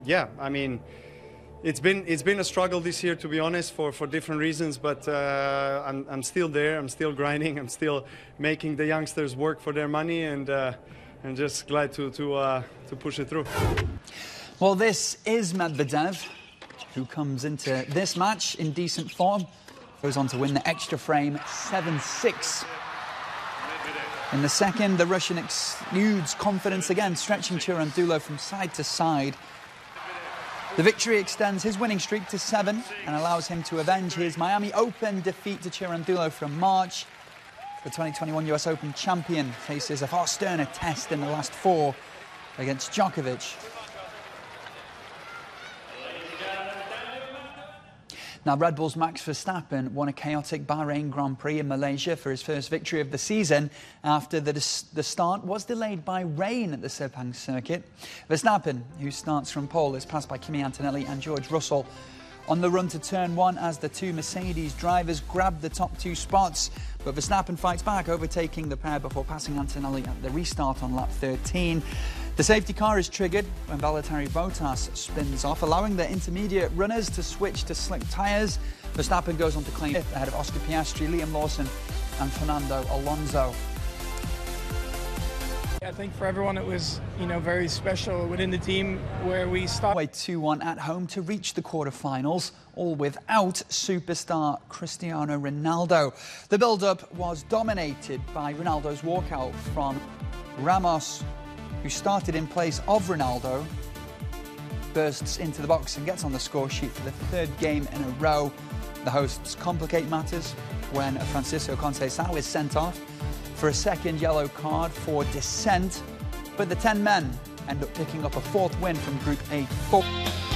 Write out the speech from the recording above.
Yeah, I mean, it's been a struggle this year, to be honest, for different reasons. But I'm still there. I'm still grinding. I'm still making the youngsters work for their money, and I'm just glad to push it through. Well, this is Medvedev, who comes into this match in decent form. Goes on to win the extra frame 7-6. In the second, the Russian exudes confidence again, stretching Cherundolo from side to side. The victory extends his winning streak to 7 and allows him to avenge his Miami Open defeat to Cherundolo from March. The 2021 US Open champion faces a far sterner test in the last 4 against Djokovic. Now, Red Bull's Max Verstappen won a chaotic Bahrain Grand Prix in Malaysia for his first victory of the season after the start was delayed by rain at the Sepang circuit. Verstappen, who starts from pole, is passed by Kimi Antonelli and George Russell on the run to turn 1 as the 2 Mercedes drivers grab the top 2 spots. But Verstappen fights back, overtaking the pair before passing Antonelli at the restart on lap 13. The safety car is triggered when Valtteri Bottas spins off, allowing the intermediate runners to switch to slick tyres. Verstappen goes on to claim 5th ahead of Oscar Piastri, Liam Lawson and Fernando Alonso. I think for everyone it was, very special within the team where we started 2-1 at home to reach the quarter-finals, all without superstar Cristiano Ronaldo. The build-up was dominated by Ronaldo's walkout from Ramos, who started in place of Ronaldo, bursts into the box and gets on the score sheet for the 3rd game in a row. The hosts complicate matters when Francisco Conceição is sent off for a 2nd yellow card for dissent, but the 10 men end up picking up a 4th win from Group A4.